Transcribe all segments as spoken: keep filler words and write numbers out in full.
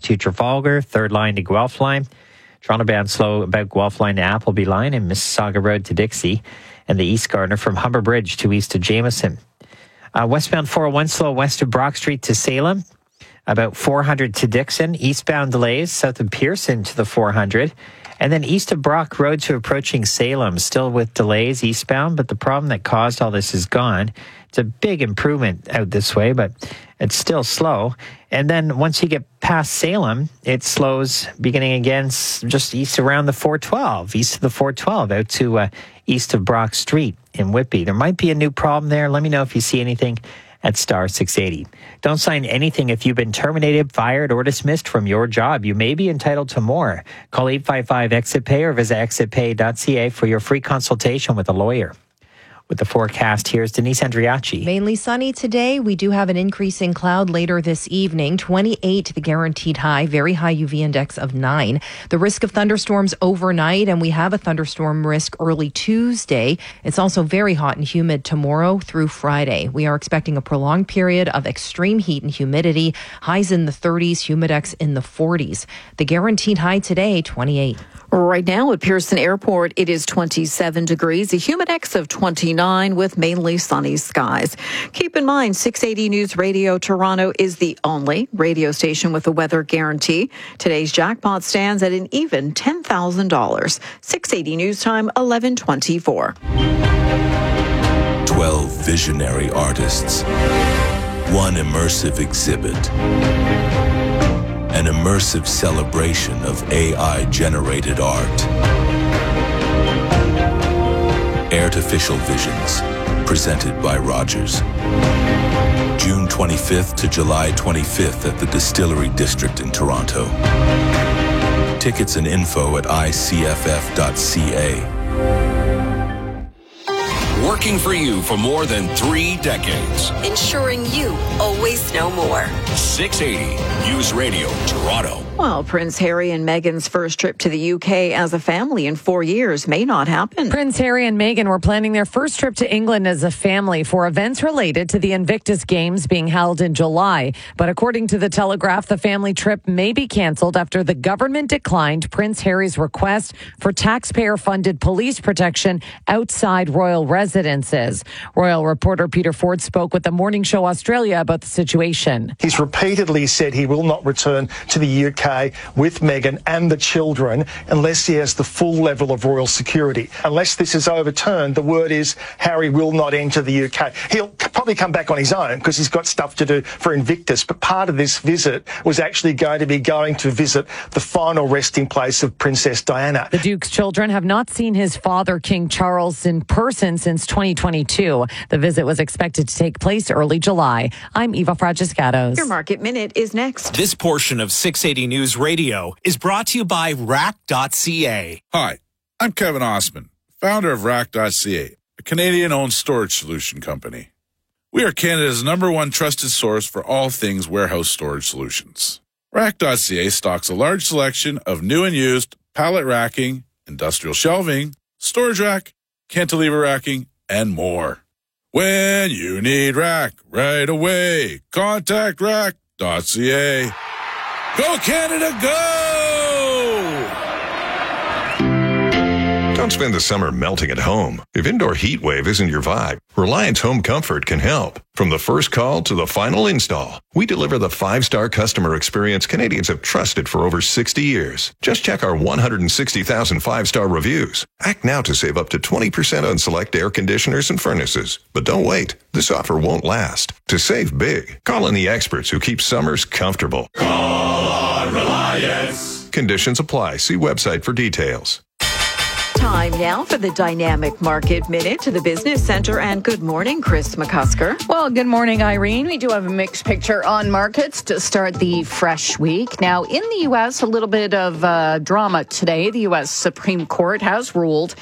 to Trafalgar, third line to Guelph line. Toronto bound slow about Guelph line to Appleby line and Mississauga Road to Dixie. And the East Gardiner from Humber Bridge to east of Jameson. Uh, westbound four oh one slow west of Brock Street to Salem. About four hundred to Dixon. Eastbound delays south of Pearson to the four hundred. And then east of Brock Road to approaching Salem, still with delays eastbound, but the problem that caused all this is gone. It's a big improvement out this way, but it's still slow. And then once you get past Salem, it slows beginning again just east around the four twelve, east of the four twelve, out to uh, east of Brock Street in Whitby. There might be a new problem there. Let me know if you see anything at star six eighty. Don't sign anything if you've been terminated, fired, or dismissed from your job. You may be entitled to more. Call eight five five exit pay or visit exit pay dot c a for your free consultation with a lawyer. With the forecast, here's Denise Andriachi. Mainly sunny today. We do have an increase in cloud later this evening. twenty-eight, the guaranteed high. Very high U V index of nine. The risk of thunderstorms overnight, and we have a thunderstorm risk early Tuesday. It's also very hot and humid tomorrow through Friday. We are expecting a prolonged period of extreme heat and humidity. Highs in the thirties, humidex in the forties. The guaranteed high today, twenty-eight. Right now at Pearson Airport, it is twenty-seven degrees, a humidex of twenty-nine with mainly sunny skies. Keep in mind, six eighty News Radio Toronto is the only radio station with a weather guarantee. Today's jackpot stands at an even ten thousand dollars. six eighty News Time, eleven twenty-four. twelve visionary artists. One immersive exhibit. An immersive celebration of A I-generated art. Artificial Visions, presented by Rogers. June twenty-fifth to July twenty-fifth at the Distillery District in Toronto. Tickets and info at I C F F dot C A. Working for you for more than three decades. Ensuring you always know more. six eighty News Radio Toronto. Well, Prince Harry and Meghan's first trip to the U K as a family in four years may not happen. Prince Harry and Meghan were planning their first trip to England as a family for events related to the Invictus Games being held in July. But according to The Telegraph, the family trip may be canceled after the government declined Prince Harry's request for taxpayer-funded police protection outside royal residences. Royal reporter Peter Ford spoke with the Morning Show Australia about the situation. He's repeatedly said he will not return to the U K with Meghan and the children unless he has the full level of royal security. Unless this is overturned, the word is Harry will not enter the U K. He'll probably come back on his own because he's got stuff to do for Invictus, but part of this visit was actually going to be going to visit the final resting place of Princess Diana. The Duke's children have not seen his father, King Charles, in person since twenty twenty-two. The visit was expected to take place early July. I'm Eva Fragiscatos. Your Market Minute is next. This portion of six eighty News Radio is brought to you by rack dot c a. Hi, I'm Kevin Osman, founder of rack dot c a, a Canadian-owned storage solution company. We are Canada's number one trusted source for all things warehouse storage solutions. rack dot c a stocks a large selection of new and used pallet racking, industrial shelving, storage rack, cantilever racking, and more. When you need rack right away, contact rack dot c a. Go Canada, go! Don't spend the summer melting at home. If indoor heat wave isn't your vibe, Reliance Home Comfort can help. From the first call to the final install, we deliver the five-star customer experience Canadians have trusted for over sixty years. Just check our one hundred sixty thousand five-star reviews. Act now to save up to twenty percent on select air conditioners and furnaces. But don't wait. This offer won't last. To save big, call in the experts who keep summers comfortable. Call on Reliance. Conditions apply. See website for details. Time now for the Dynamic Market Minute to the Business Center. And good morning, Chris McCusker. Well, good morning, Irene. We do have a mixed picture on markets to start the fresh week. Now, in the U S, a little bit of uh, drama today. The U S Supreme Court has ruled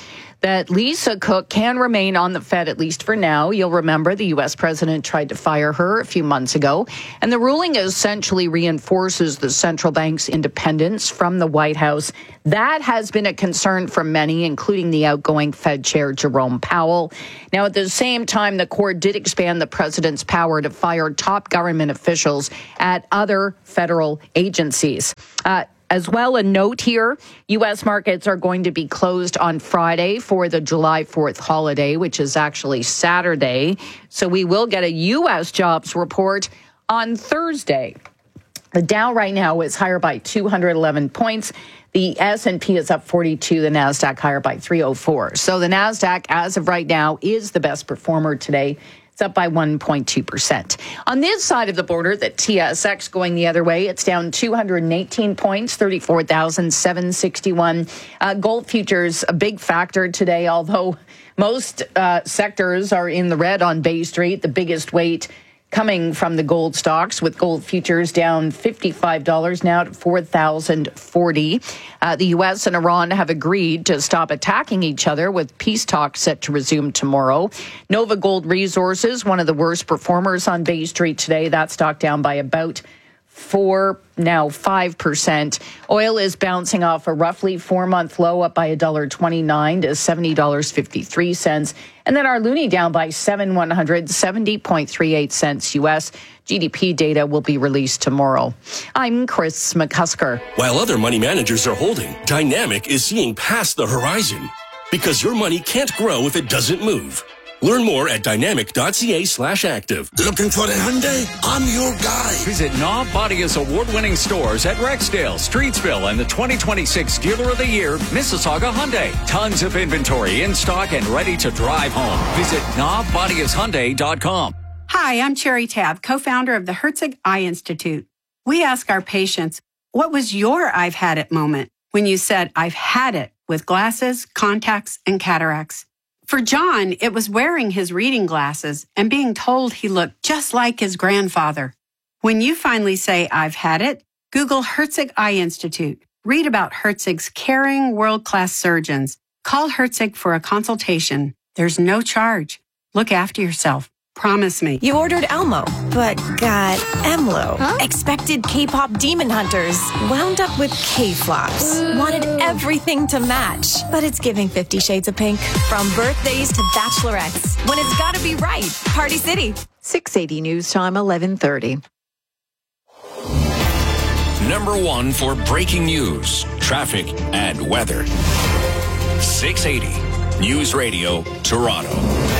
that Lisa Cook can remain on the Fed, at least for now. You'll remember the U S president tried to fire her a few months ago. And the ruling essentially reinforces the central bank's independence from the White House. That has been a concern for many, including the outgoing Fed chair, Jerome Powell. Now, at the same time, the court did expand the president's power to fire top government officials at other federal agencies. Uh, As well, a note here, U S markets are going to be closed on Friday for the July fourth holiday, which is actually Saturday. So we will get a U S jobs report on Thursday. The Dow right now is higher by two hundred eleven points. The S and P is up forty-two, the NASDAQ higher by three oh four. So the NASDAQ, as of right now, is the best performer today. It's up by one point two percent. On this side of the border, the T S X going the other way, it's down two hundred eighteen points, thirty-four thousand seven hundred sixty-one. Uh, gold futures, a big factor today, although most uh, sectors are in the red on Bay Street. The biggest weight coming from the gold stocks, with gold futures down fifty-five dollars now to four thousand forty. Uh, the U S and Iran have agreed to stop attacking each other, with peace talks set to resume tomorrow. Nova Gold Resources, one of the worst performers on Bay Street today. That stock down by about four, now five percent. Oil is bouncing off a roughly four-month low, up by one dollar twenty-nine to seventy dollars and fifty-three cents. And then our loonie down by seven one hundred seventy point three eight cents U S. G D P data will be released tomorrow. I'm Chris McCusker. While other money managers are holding, Dynamic is seeing past the horizon, because your money can't grow if it doesn't move. Learn more at dynamic.ca slash active. Looking for a Hyundai? I'm your guy. Visit Knob Body's award-winning stores at Rexdale, Streetsville, and the twenty twenty-six Dealer of the Year, Mississauga Hyundai. Tons of inventory in stock and ready to drive home. Visit knob bodies hyundai dot com. Hi, I'm Cherry Tab, co-founder of the Herzig Eye Institute. We ask our patients, what was your I've had it moment when you said, I've had it with glasses, contacts, and cataracts? For John, it was wearing his reading glasses and being told he looked just like his grandfather. When you finally say, I've had it, Google Herzig Eye Institute. Read about Herzig's caring, world-class surgeons. Call Herzig for a consultation. There's no charge. Look after yourself. Promise me. You ordered Elmo, but got Emlo. Huh? Expected K-pop demon hunters. Wound up with K-flops. Ooh. Wanted everything to match. But it's giving Fifty Shades of Pink. From birthdays to bachelorettes. When it's gotta be right. Party City. six eighty News Time, eleven thirty. Number one for breaking news, traffic, and weather. six eighty News Radio, Toronto.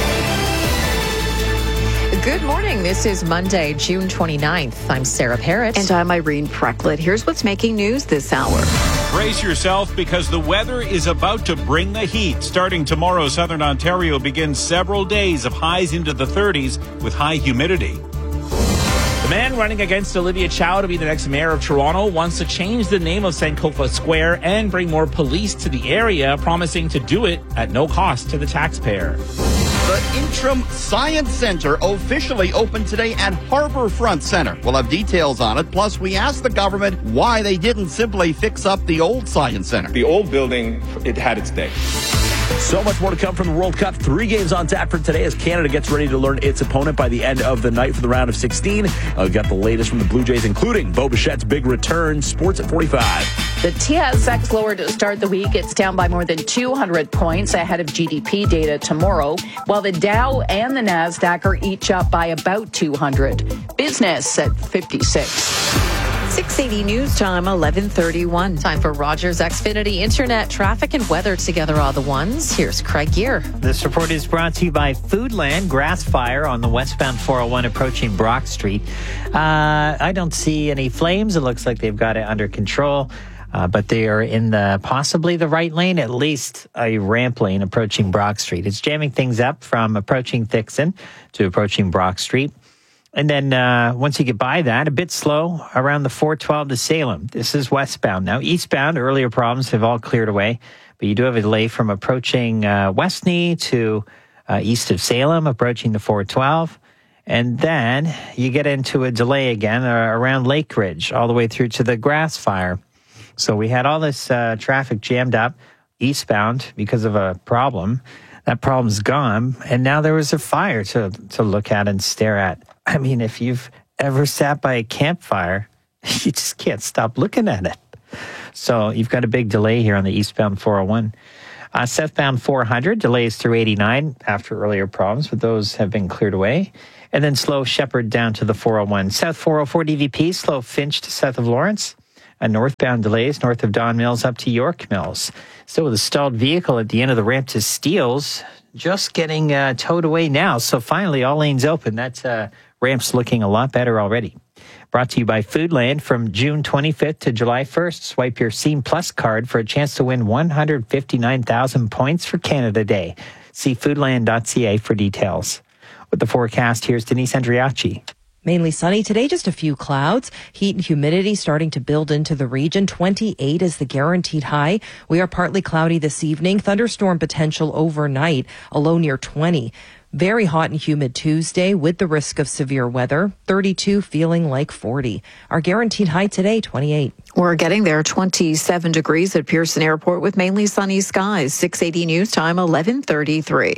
Good morning. This is Monday, June twenty-ninth. I'm Sarah Parrott. And I'm Irene Precklett. Here's what's making news this hour. Brace yourself, because the weather is about to bring the heat. Starting tomorrow, southern Ontario begins several days of highs into the thirties with high humidity. The man running against Olivia Chow to be the next mayor of Toronto wants to change the name of Sankofa Square and bring more police to the area, promising to do it at no cost to the taxpayer. The Interim Science Center officially opened today at Harbourfront Center. We'll have details on it. Plus, we asked the government why they didn't simply fix up the old Science Center. The old building, it had its day. So much more to come from the World Cup. Three games on tap for today as Canada gets ready to learn its opponent by the end of the night for the round of sixteen. Uh, we've got the latest from the Blue Jays, including Bo Bichette's big return. Sports at forty-five. The T S X lower to start the week. It's down by more than two hundred points ahead of G D P data tomorrow, while the Dow and the NASDAQ are each up by about two hundred. Business at fifty-six. six eighty News Time, eleven thirty-one. Time for Rogers Xfinity Internet, traffic, and weather together all the ones. Here's Craig Gear. This report is brought to you by Foodland. Grass fire on the westbound four oh one approaching Brock Street. Uh, I don't see any flames. It looks like they've got it under control. Uh, but they are in the possibly the right lane, at least a ramp lane approaching Brock Street. It's jamming things up from approaching Thixon to approaching Brock Street. And then uh, once you get by that, a bit slow around the four twelve to Salem. This is westbound. Now, eastbound, earlier problems have all cleared away, but you do have a delay from approaching uh, Westney to uh, east of Salem, approaching the four twelve. And then you get into a delay again uh, around Lake Ridge, all the way through to the grass fire. So we had all this uh, traffic jammed up eastbound because of a problem. That problem's gone, and now there was a fire to, to look at and stare at. I mean, if you've ever sat by a campfire, you just can't stop looking at it. So you've got a big delay here on the eastbound four oh one. Uh, southbound four hundred, delays through eighty-nine after earlier problems, but those have been cleared away. And then slow Shepherd down to the four oh one. South four oh four D V P, slow Finch to south of Lawrence. Uh, northbound delays north of Don Mills up to York Mills. Still with a stalled vehicle at the end of the ramp to Steeles, just getting uh, towed away now. So finally, all lanes open. That uh, ramp's looking a lot better already. Brought to you by Foodland. From June twenty-fifth to July first, swipe your Scene Plus card for a chance to win one hundred fifty-nine thousand points for Canada Day. See foodland dot c a for details. With the forecast, here's Denise Andriachi. Mainly sunny today, just a few clouds. Heat and humidity starting to build into the region. twenty-eight is the guaranteed high. We are partly cloudy this evening. Thunderstorm potential overnight, a low near twenty. Very hot and humid Tuesday with the risk of severe weather. thirty-two feeling like forty. Our guaranteed high today, twenty-eight. We're getting there. twenty-seven degrees at Pearson Airport with mainly sunny skies. six eighty news time, eleven thirty-three.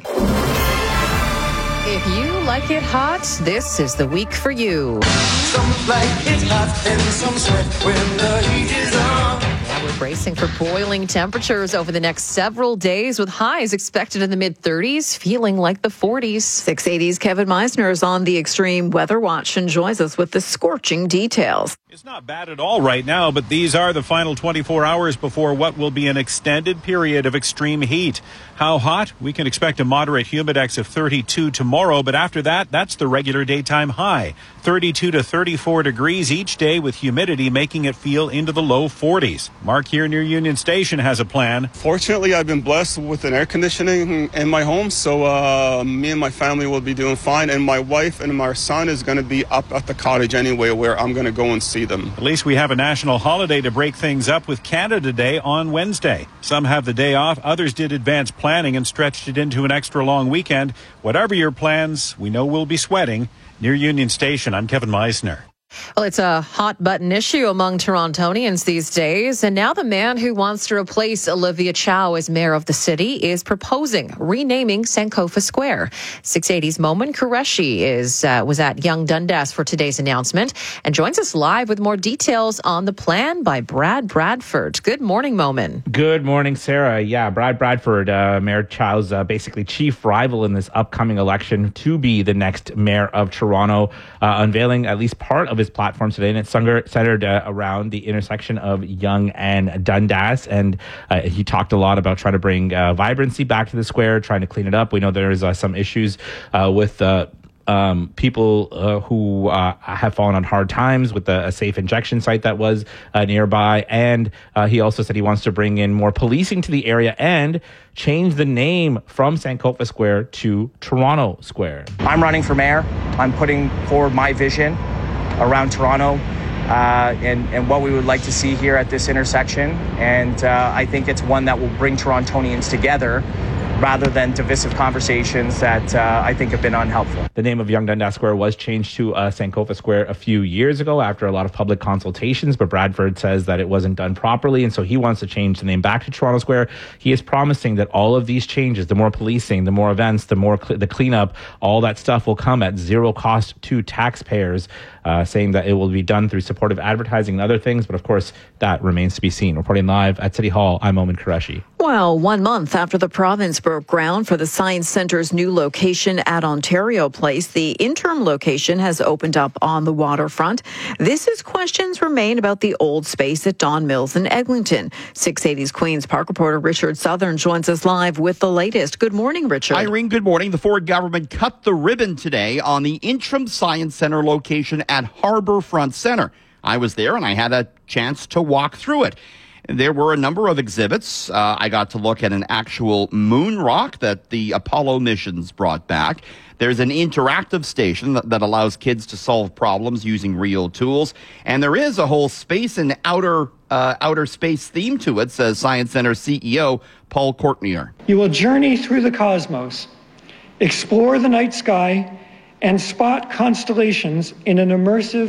If you like it hot, this is the week for you. Some like it hot and some sweat when the heat is on. Yeah, we're bracing for boiling temperatures over the next several days with highs expected in the mid-thirties, feeling like the forties. six eighty's Kevin Meisner is on the Extreme Weather Watch and joins us with the scorching details. It's not bad at all right now, but these are the final twenty-four hours before what will be an extended period of extreme heat. How hot? We can expect a moderate humidex of thirty-two tomorrow, but after that, that's the regular daytime high. thirty-two to thirty-four degrees each day with humidity making it feel into the low forties. Mark here near Union Station has a plan. Fortunately, I've been blessed with an air conditioning in my home, so uh, me and my family will be doing fine, and my wife and my son is going to be up at the cottage anyway, where I'm going to go and see them. At least we have a national holiday to break things up with Canada Day on Wednesday. Some have the day off, others did advance planning and stretched it into an extra long weekend. Whatever your plans, we know we'll be sweating. Near Union Station, I'm Kevin Meisner. Well, it's a hot button issue among Torontonians these days. And now the man who wants to replace Olivia Chow as mayor of the city is proposing renaming Sankofa Square. six eighty's Momin Qureshi is, uh, was at Yonge Dundas for today's announcement and joins us live with more details on the plan by Brad Bradford. Good morning, Momin. Good morning, Sarah. Yeah, Brad Bradford, uh, Mayor Chow's uh, basically chief rival in this upcoming election to be the next mayor of Toronto, uh, unveiling at least part of his platform today, and it's centered uh, around the intersection of Yonge and Dundas. And uh, he talked a lot about trying to bring uh, vibrancy back to the square, trying to clean it up. We know there's uh, some issues uh, with uh, um, people uh, who uh, have fallen on hard times with the, a safe injection site that was uh, nearby. And uh, he also said he wants to bring in more policing to the area and change the name from Sankofa Square to Toronto Square. I'm running for mayor. I'm putting forward my vision around Toronto uh, and, and what we would like to see here at this intersection. And uh, I think it's one that will bring Torontonians together rather than divisive conversations that uh, I think have been unhelpful. The name of Yonge Dundas Square was changed to uh, Sankofa Square a few years ago after a lot of public consultations, but Bradford says that it wasn't done properly, and so he wants to change the name back to Toronto Square. He is promising that all of these changes, the more policing, the more events, the more cl- the cleanup, all that stuff will come at zero cost to taxpayers, uh, saying that it will be done through supportive advertising and other things, but of course, that remains to be seen. Reporting live at City Hall, I'm Momin Qureshi. Well, one month after the province broke ground for the Science Centre's new location at Ontario Place, the interim location has opened up on the waterfront. This is questions remain about the old space at Don Mills in Eglinton. six eighty's Queen's Park reporter Richard Southern joins us live with the latest. Good morning, Richard. Irene, good morning. The Ford government cut the ribbon today on the interim Science Centre location at Harbourfront Centre. I was there and I had a chance to walk through it. There were a number of exhibits. Uh, I got to look at an actual moon rock that the Apollo missions brought back. There's an interactive station that, that allows kids to solve problems using real tools. And there is a whole space and outer uh, outer space theme to it, says Science Centre C E O Paul Courtnier. You will journey through the cosmos, explore the night sky, and spot constellations in an immersive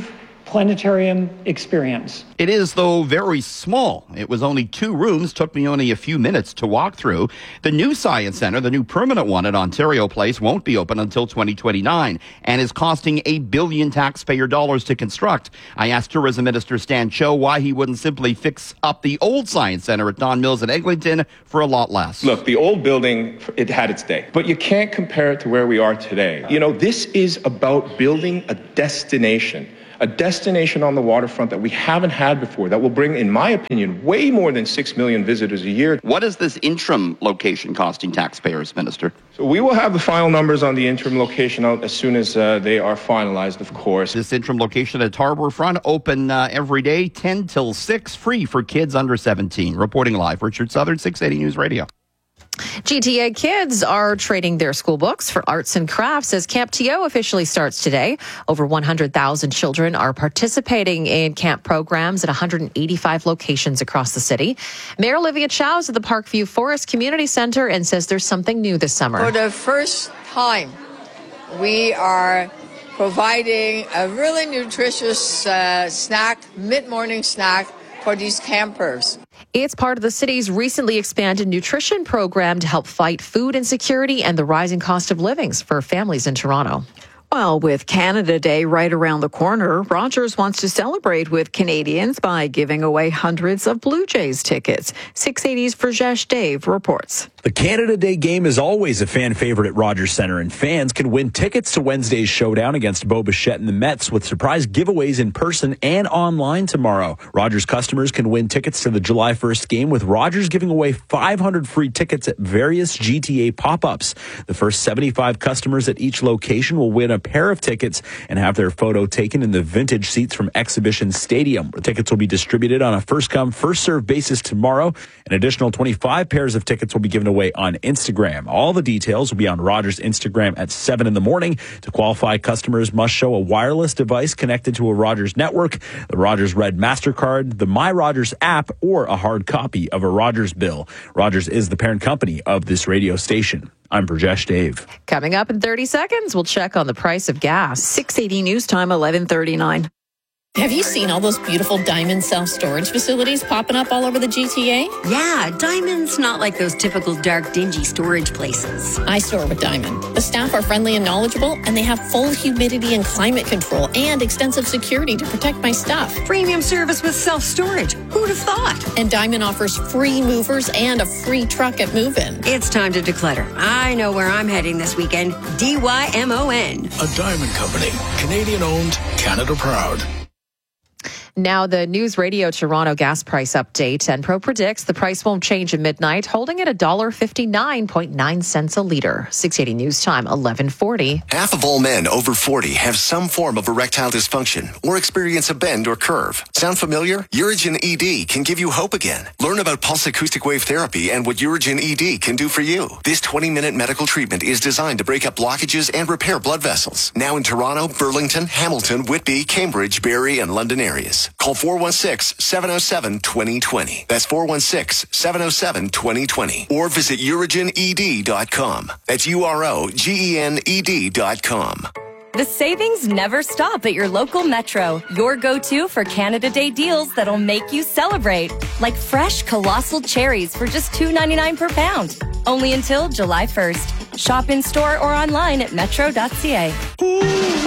planetarium experience. It is, though, very small. It was only two rooms, took me only a few minutes to walk through. The new Science Centre, the new permanent one at Ontario Place, won't be open until twenty twenty-nine and is costing a billion taxpayer dollars to construct. I asked Tourism Minister Stan Cho why he wouldn't simply fix up the old Science Centre at Don Mills in Eglinton for a lot less. Look, the old building, it had its day, but you can't compare it to where we are today. You know, this is about building a destination. A destination on the waterfront that we haven't had before, that will bring, in my opinion, way more than six million visitors a year. What is this interim location costing taxpayers, Minister? So we will have the final numbers on the interim location out as soon as uh, they are finalized, of course. This interim location at Harbourfront, open uh, every day, ten till six, free for kids under seventeen. Reporting live, Richard Southern, six eighty News Radio. G T A kids are trading their school books for arts and crafts as Camp T O officially starts today. Over one hundred thousand children are participating in camp programs at one hundred eighty-five locations across the city. Mayor Olivia Chow is at the Parkview Forest Community Center and says there's something new this summer. For the first time, we are providing a really nutritious uh, snack, mid-morning snack for these campers. It's part of the city's recently expanded nutrition program to help fight food insecurity and the rising cost of living for families in Toronto. Well, with Canada Day right around the corner, Rogers wants to celebrate with Canadians by giving away hundreds of Blue Jays tickets. six eighty's Verjesh Dave reports. The Canada Day game is always a fan favorite at Rogers Centre, and fans can win tickets to Wednesday's showdown against Bo Bichette and the Mets with surprise giveaways in person and online tomorrow. Rogers customers can win tickets to the July first game, with Rogers giving away five hundred free tickets at various G T A pop-ups. The first seventy-five customers at each location will win a pair of tickets and have their photo taken in the vintage seats from Exhibition Stadium. The tickets will be distributed on a first-come, first-served basis tomorrow. An additional twenty-five pairs of tickets will be given away on Instagram. All the details will be on Rogers' Instagram at seven in the morning. To qualify, customers must show a wireless device connected to a Rogers network, the Rogers Red MasterCard, the My Rogers app, or a hard copy of a Rogers bill. Rogers is the parent company of this radio station. I'm Brajesh Dave. Coming up in thirty seconds, we'll check on the price of gas. six eighty News Time, eleven thirty-nine. Have you seen all those beautiful Diamond self-storage facilities popping up all over the G T A? Yeah, Diamond's not like those typical dark, dingy storage places. I store with Diamond. The staff are friendly and knowledgeable, and they have full humidity and climate control and extensive security to protect my stuff. Premium service with self-storage. Who'd have thought? And Diamond offers free movers and a free truck at move-in. It's time to declutter. I know where I'm heading this weekend. D Y M O N. A Diamond Company. Canadian-owned, Canada-proud. Now, the News Radio Toronto gas price update. Enpro predicts the price won't change at midnight, holding at one dollar fifty-nine point nine cents a litre. six eighty News Time, eleven forty. Half of all men over forty have some form of erectile dysfunction or experience a bend or curve. Sound familiar? Urigen E D can give you hope again. Learn about pulse acoustic wave therapy and what Urigen E D can do for you. This twenty-minute medical treatment is designed to break up blockages and repair blood vessels. Now in Toronto, Burlington, Hamilton, Whitby, Cambridge, Barrie, and London areas. Call four one six, seven oh seven, two oh two oh. That's four one six, seven oh seven, two oh two oh. Or visit urigen e d dot com. That's U R O G E N E D dot com. The savings never stop at your local Metro. Your go-to for Canada Day deals that'll make you celebrate. Like fresh colossal cherries for just two ninety-nine per pound. Only until July first. Shop in store or online at metro dot c a.